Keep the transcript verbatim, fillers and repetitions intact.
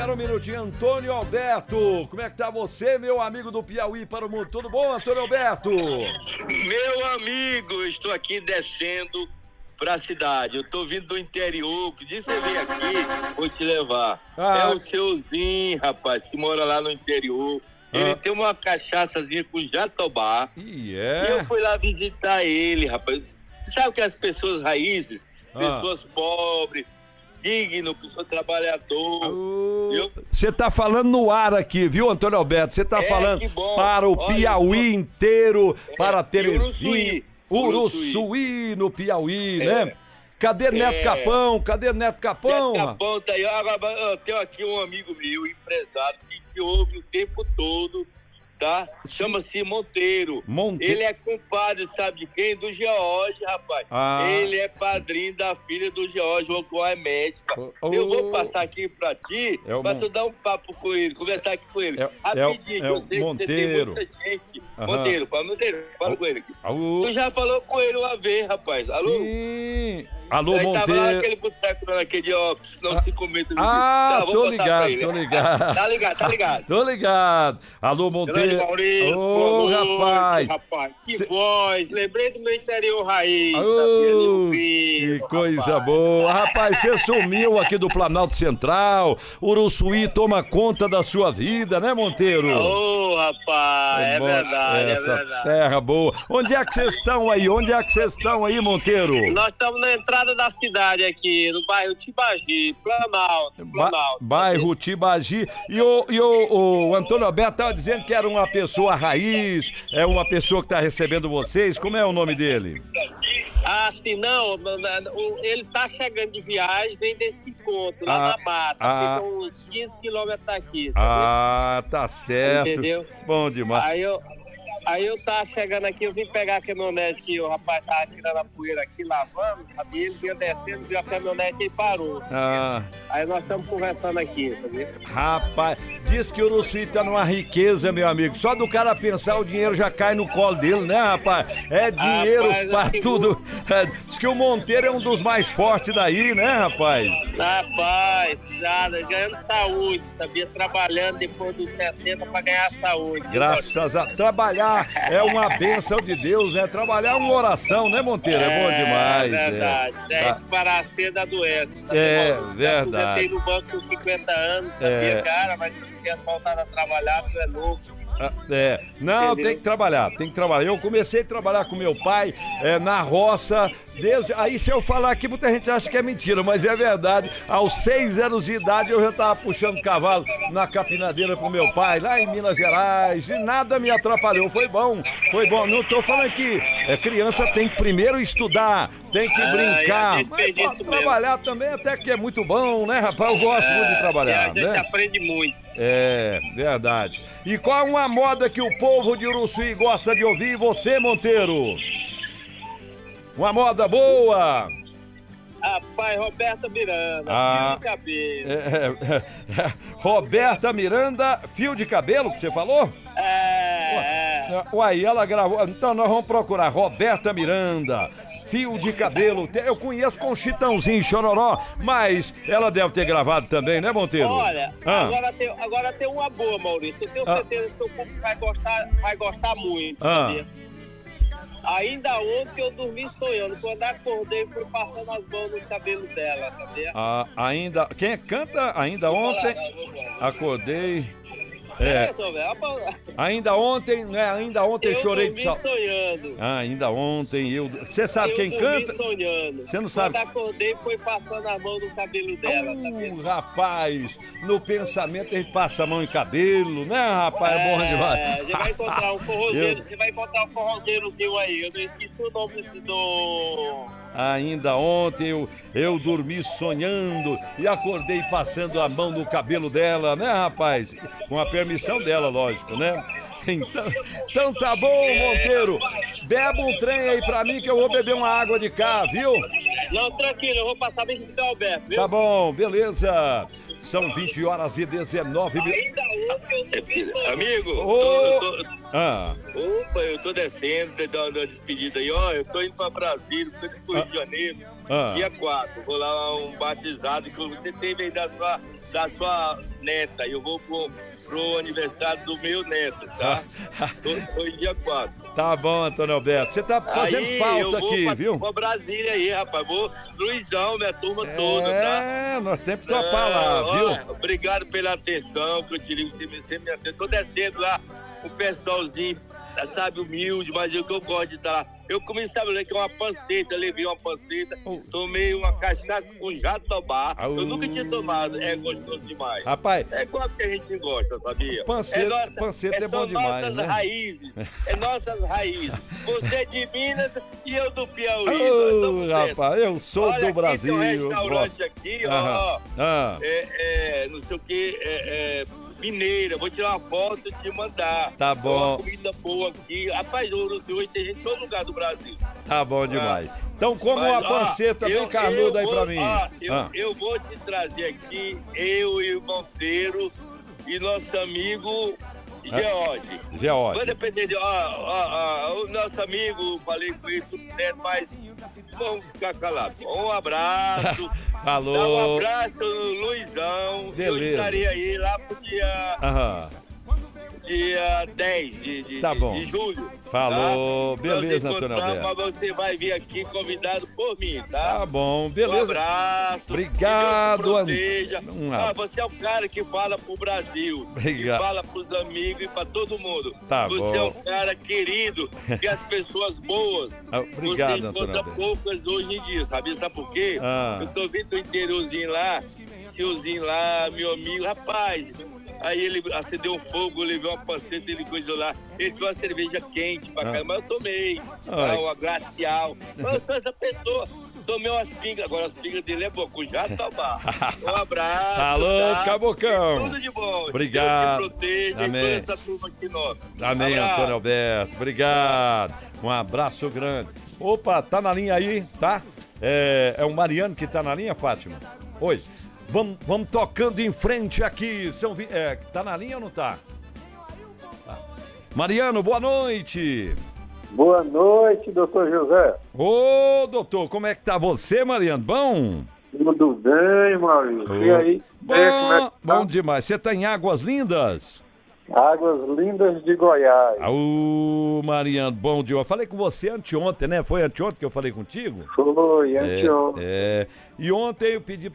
Um minutinho, Antônio Alberto. Como é que tá você, meu amigo do Piauí para o mundo? Tudo bom, Antônio Alberto? Meu amigo, estou aqui descendo pra cidade. Eu tô vindo do interior. Que dia você vem aqui, vou te levar. Ah. É o seuzinho, rapaz, que mora lá no interior. Ele ah. tem uma cachaçazinha com jatobá. Yeah. E eu fui lá visitar ele, rapaz. Você sabe que as pessoas raízes, ah. pessoas pobres, digno, pessoa trabalhador. Você uh, tá falando no ar aqui, viu, Antônio Alberto? Você tá é, falando para o Olha, Piauí inteiro, é, para Teresina, Uruçuí, Uruçuí no Piauí, é. né? Cadê Neto é. Capão? Cadê Neto Capão? Neto Capão tá aí. Agora, eu tenho aqui um amigo meu, empresário, que te ouve o tempo todo, tá? Chama-se Monteiro. Monteiro. Ele é compadre, sabe de quem? Do George, rapaz. Ah. Ele é padrinho da filha do George, o qual é médica. Oh. Eu vou passar aqui pra ti, é pra tu dar um papo com ele, conversar aqui com ele. É, Rapidinho, é, é eu sei Monteiro. que você tem muita gente. Uhum. Monteiro, fala, Monteiro, fala oh. com ele aqui. Oh. Tu já falou com ele uma vez, rapaz. Alô? Sim. Alô, Ele Monteiro. tava lá naquele boteco, naquele óculos, não ah. se comenta. Ah, tá, tô ligado, tô ligado. Tá ligado, tá ligado. Tô ligado. Alô, Monteiro. Ô, oh, rapaz. rapaz. Que Cê... voz, lembrei do meu interior raiz. Oh, tá que coisa rapaz. boa. Rapaz, você sumiu aqui do Planalto Central. Uruçuí toma conta da sua vida, né, Monteiro? Ô, oh, rapaz, é, é verdade, essa é verdade. terra boa. Onde é que vocês estão aí? Onde é que vocês estão aí, Monteiro? Nós estamos na entrada da cidade aqui, no bairro Tibagi, Planalto, Planalto. Ba bairro Tibagi. E, o, e o, o Antônio Alberto estava dizendo que era uma pessoa raiz, é uma pessoa que está recebendo vocês. Como é o nome dele? Ah, sim, não, ele tá chegando de viagem, vem desse encontro, lá ah, na mata, ah, fica uns quinze quilômetros daqui, sabe? Ah, tá certo. Entendeu? Bom demais. Aí eu... Aí eu tava chegando aqui, eu vim pegar a caminhonete que o rapaz tava tirando a poeira aqui, lavando, sabe? Ele vinha descendo, viu a caminhonete e parou. Ah. Aí nós estamos conversando aqui, sabe? Rapaz, diz que o Uruçuí tá numa riqueza, meu amigo. Só do cara pensar, o dinheiro já cai no colo dele, né, rapaz? É dinheiro rapaz, pra tudo. É, diz que o Monteiro é um dos mais fortes daí, né, rapaz? Rapaz, nada, ganhando saúde, sabia? Trabalhando depois dos sessenta pra ganhar saúde. Graças a... Trabalhar é uma bênção de Deus, né? Trabalhar é uma oração, né, Monteiro? É, é bom demais. É verdade. É, tá. Para a cedo da doença. Sabe? É Eu verdade. Eu aposentei no banco com cinquenta anos, sabia, é. cara? Mas se tinha faltado a trabalhar, tu é louco. É, não, Entendeu? tem que trabalhar, tem que trabalhar. Eu comecei a trabalhar com meu pai é, na roça, desde... Aí se eu falar aqui, muita gente acha que é mentira, mas é verdade. Aos seis anos de idade eu já estava puxando cavalo na capinadeira com meu pai, lá em Minas Gerais, e nada me atrapalhou, foi bom, foi bom. Não tô falando que é, criança tem que primeiro estudar, tem que ah, brincar, mas pode trabalhar mesmo. Também, até que é muito bom, né, rapaz? Eu gosto é, muito de trabalhar, a gente né? aprende muito. É, verdade. E qual é uma moda que o povo de Uruçuí gosta de ouvir? Você, Monteiro? Uma moda boa? Rapaz, Roberta Miranda, ah, fio de cabelo. É, é, é, Roberta Miranda, fio de cabelo, que você falou? É. Uai, uai, ela gravou. Então nós vamos procurar Roberta Miranda, fio de cabelo. Eu conheço com Chitãozinho Chororó, mas ela deve ter gravado também, né, Monteiro? Olha, ah. agora, tem, agora tem uma boa, Maurício. Eu tenho ah. certeza que o seu público vai gostar, vai gostar muito, ah. sabia? Ainda ontem eu dormi sonhando. Quando acordei, fui passando as mãos no cabelo dela, sabia? Ah, ainda... Quem canta? Ainda ontem... Acordei... É. Ainda ontem, né? Ainda ontem eu chorei de saudade. Sonhando. Ah, ainda ontem eu. Você sabe eu quem canta? Sonhando. Você não sabe? Quando acordei, foi passando a mão no cabelo dela. Uh, rapaz, no pensamento a gente passa a mão em cabelo, né, rapaz? É, é bom demais. Você vai encontrar um forrozeiro, eu... você vai encontrar um forrozeirozinho aí. Eu não esqueci o nome do. Ainda ontem eu, eu dormi sonhando e acordei passando a mão no cabelo dela, né, rapaz? Com a permissão dela, lógico, né? Então, então tá bom, Monteiro. Beba um trem aí pra mim que eu vou beber uma água de cá, viu? Não, tranquilo, eu vou passar bem com o Alberto, viu? Tá bom, beleza. São vinte horas e dezenove minutos. Amigo, oh. tô, tô... Ah. Opa, eu tô descendo, dando uma despedida aí, ó. Eu tô indo pra Brasília, tô indo pro Rio de Janeiro. Ah. Dia quatro, vou lá um batizado que você teve aí da sua da sua neta. Eu vou pro, pro aniversário do meu neto, tá? Foi dia quatro. Tá bom, Antônio Alberto. Você tá fazendo aí, falta aqui, pra, viu? Vou pra Brasília aí, rapaz. Vou Luizão, minha turma é, toda, tá? É, nós temos que topar lá, viu? Olha, obrigado pela atenção que eu te ligo, você me, você me atende. Tô descendo lá, o pessoalzinho, sabe, humilde, mas eu que eu gosto de estar lá. Eu comecei a ler que é uma panceta, levei uma panceta, oh. tomei uma cachaça com jatobá. Oh. Eu nunca tinha tomado, é gostoso demais. Rapaz, é igual que a gente gosta, sabia? Panceta é, nossa, panceta é, é bom demais, nossas né? raízes, é nossas raízes. Você é de Minas e eu do Piauí. Oh, rapaz, eu sou Olha, do Brasil. Tem um restaurante gosto. aqui, ó, uh-huh. ah. é, é, não sei o que, é... é mineira, vou tirar uma foto e te mandar. Tá bom. Tem uma comida boa aqui. Rapaz, hoje tem gente em todo lugar do Brasil. Tá bom demais. Ah. Então, como Mas, uma panceta ó, bem eu, carnuda eu aí vou, pra mim. Ó, eu, ah. eu vou te trazer aqui, eu e o Monteiro e nosso amigo George. George. Vai depender de... Ó, ó, ó, o nosso amigo, falei com ele, tudo certo, mas vamos ficar calados. Um abraço. Falou. Dá um abraço no Luizão. Beleza. Eu estarei aí lá pro dia... Aham. Dia dez de, de, tá bom. de julho. Falou, tá? beleza, Antônio Alberto. Mas você vai vir aqui convidado por mim, tá? Tá bom, beleza. Um abraço. Obrigado, Antônio. Ah, você é o cara que fala pro Brasil. Obrigado. Que fala pros amigos e pra todo mundo. Tá você bom. Você é um cara querido, que as pessoas boas. Obrigado, você Antônio encontra poucas hoje em dia, sabe? Sabe por quê? Ah. Eu tô vindo do interiorzinho lá, tiozinho lá, meu amigo, rapaz... Aí ele acendeu um fogo, levei uma panceta, ele coisou lá. Ele deu uma cerveja quente pra ah. cá, mas eu tomei. Ah, uma glacial. Mas eu sou essa pessoa. Tomei umas pingas, agora as pingas dele é boa, com jatobá. Um abraço. Alô, tá? Cabocão. Tudo de bom. Obrigado. Deus te proteja. Amém. E toda essa turma aqui nossa. Amém, um Antônio Alberto. Obrigado. Um abraço grande. Opa, tá na linha aí, tá? É, é o Mariano que tá na linha, Fátima? Oi. Vamos, vamos tocando em frente aqui. São, é, tá na linha ou não tá? tá? Mariano, boa noite. Boa noite, doutor José. Ô, doutor, como é que tá você, Mariano? Bom? Tudo bem, Maurício. Oh. E aí? Bom, é, como é que tá? Bom demais. Você tá em Águas Lindas? Águas Lindas de Goiás. Ô, Mariano, bom dia. Eu falei com você anteontem, né? Foi anteontem que eu falei contigo? Foi, anteontem. É, é. E ontem eu pedi